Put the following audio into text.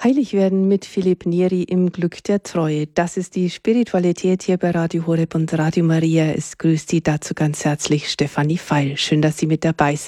Heilig werden mit Philipp Neri im Glück der Treue. Das ist die Spiritualität hier bei Radio Horeb und Radio Maria. Es grüßt Sie dazu ganz herzlich Stefanie Feil. Schön, dass Sie mit dabei sind.